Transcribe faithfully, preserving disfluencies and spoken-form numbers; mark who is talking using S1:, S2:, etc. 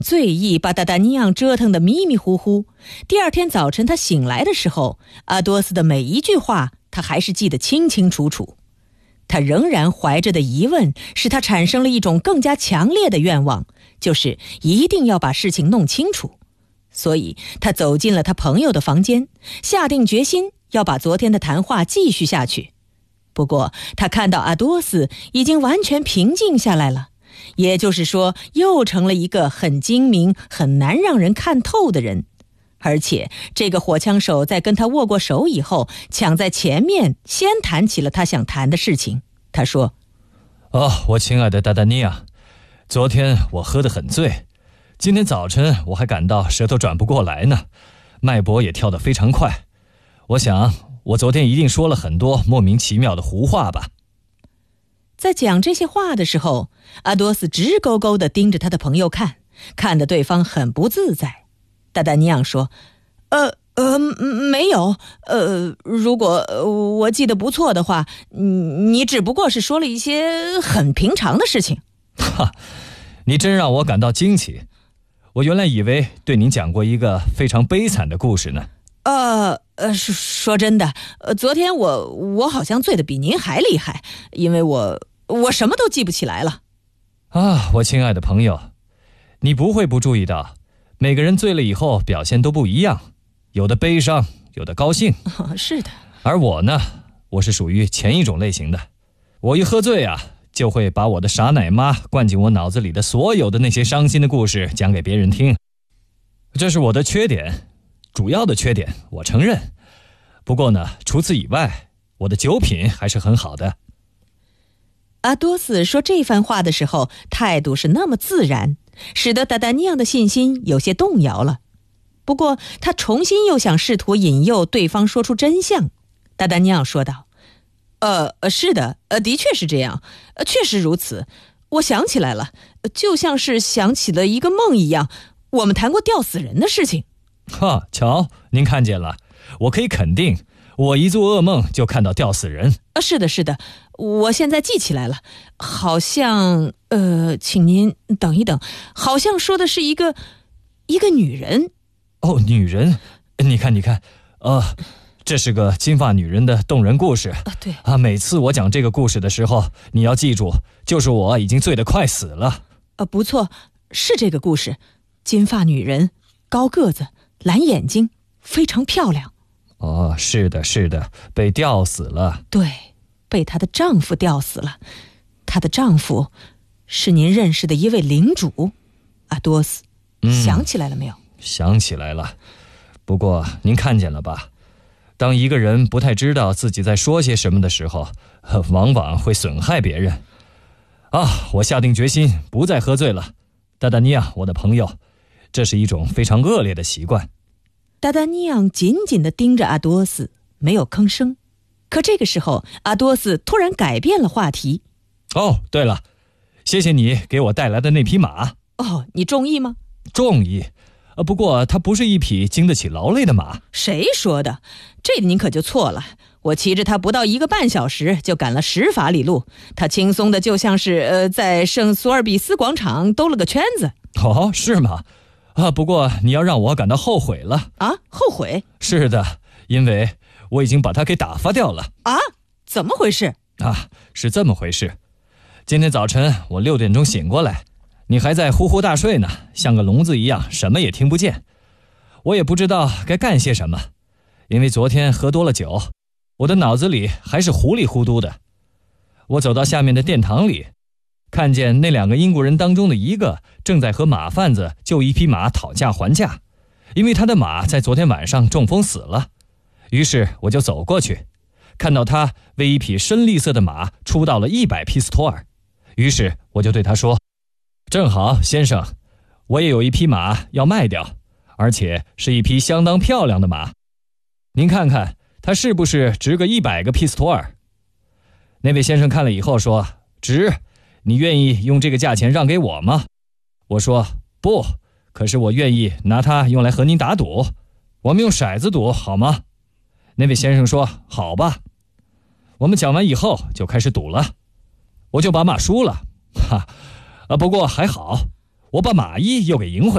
S1: 醉意把达达尼昂折腾得迷迷糊糊。第二天早晨他醒来的时候，阿多斯的每一句话他还是记得清清楚楚。他仍然怀着的疑问使他产生了一种更加强烈的愿望，就是一定要把事情弄清楚。所以他走进了他朋友的房间，下定决心要把昨天的谈话继续下去。不过他看到阿多斯已经完全平静下来了，也就是说又成了一个很精明很难让人看透的人。而且这个火枪手在跟他握过手以后，抢在前面先谈起了他想谈的事情。他说：
S2: 哦，我亲爱的达达尼亚，昨天我喝得很醉，今天早晨我还感到舌头转不过来呢，脉搏也跳得非常快。我想我昨天一定说了很多莫名其妙的胡话吧。
S1: 在讲这些话的时候，阿多斯直勾勾地盯着他的朋友看，看得对方很不自在。达达尼昂说：呃呃，没有，呃，如果我记得不错的话，你只不过是说了一些很平常的事情。
S2: 哈，你真让我感到惊奇。我原来以为对您讲过一个非常悲惨的故事呢。
S1: 呃呃，说说真的，呃，昨天我我好像醉得比您还厉害，因为我我什么都记不起来了。
S2: 啊，我亲爱的朋友，你不会不注意到，每个人醉了以后表现都不一样，有的悲伤，有的高兴。
S1: 哦，是的。
S2: 而我呢，我是属于前一种类型的。我一喝醉啊，就会把我的傻奶妈灌进我脑子里的所有的那些伤心的故事讲给别人听。这是我的缺点，主要的缺点，我承认。不过呢，除此以外，我的酒品还是很好的。
S1: 阿多斯说这番话的时候，态度是那么自然，使得达达尼昂的信心有些动摇了。不过他重新又想试图引诱对方说出真相。达达尼昂说道：呃，是的，呃，的确是这样，呃，确实如此。我想起来了，就像是想起了一个梦一样，我们谈过吊死人的事情。
S2: 哈，瞧，您看见了，我可以肯定，我一做噩梦就看到吊死人。
S1: 呃，是的，是的，我现在记起来了，好像，呃，请您等一等，好像说的是一个一个女人。
S2: 哦，女人，你看，你看，呃，这是个金发女人的动人故事
S1: 啊，对
S2: 啊。每次我讲这个故事的时候，你要记住，就是我已经醉得快死了。
S1: 呃，不错，是这个故事，金发女人，高个子，蓝眼睛，非常漂亮。
S2: 哦，是的，是的，被吊死了。
S1: 对，被她的丈夫吊死了。她的丈夫是您认识的一位领主，阿多斯。嗯，想起来了没有？
S2: 想起来了。不过您看见了吧？当一个人不太知道自己在说些什么的时候，往往会损害别人。啊，我下定决心不再喝醉了。达达尼亚，我的朋友，这是一种非常恶劣的习惯。
S1: 达达尼昂紧紧地盯着阿多斯，没有吭声。可这个时候，阿多斯突然改变了话题。
S2: 哦，对了，谢谢你给我带来的那匹马。
S1: 哦，你中意吗？
S2: 中意。呃，不过它不是一匹经得起劳累的马。
S1: 谁说的？这您可就错了。我骑着它不到一个半小时就赶了十法里路，它轻松的就像是呃在圣索尔比斯广场兜了个圈子。
S2: 哦，是吗？啊，不过你要让我感到后悔了。
S1: 啊，后悔？
S2: 是的，因为我已经把它给打发掉了。
S1: 啊？怎么回事？
S2: 啊，是这么回事。今天早晨我六点钟醒过来，你还在呼呼大睡呢，像个聋子一样，什么也听不见。我也不知道该干些什么，因为昨天喝多了酒，我的脑子里还是糊里糊涂的。我走到下面的殿堂里，看见那两个英国人当中的一个正在和马贩子就一匹马讨价还价，因为他的马在昨天晚上中风死了。于是我就走过去，看到他为一匹深绿色的马出到了一百皮斯托尔。于是我就对他说：正好，先生，我也有一匹马要卖掉，而且是一匹相当漂亮的马。您看看，它是不是值个一百个皮斯托尔？那位先生看了以后说：值，你愿意用这个价钱让给我吗？我说：不，可是我愿意拿它用来和您打赌，我们用骰子赌好吗？那位先生说：好吧。我们讲完以后就开始赌了，我就把马输了，哈。啊，不过还好，我把马衣又给赢回来。